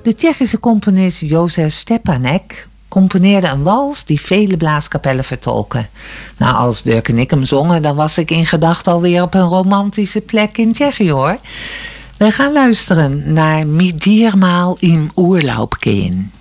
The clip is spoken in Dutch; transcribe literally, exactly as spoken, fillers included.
De Tsjechische componist Josef Stepanek componeerde een wals die vele blaaskapellen vertolken. Nou, als Dirk en ik hem zongen, dan was ik in gedachten alweer op een romantische plek in Tsjechië, hoor. We gaan luisteren naar Mi diermaal im Urlaub gehen.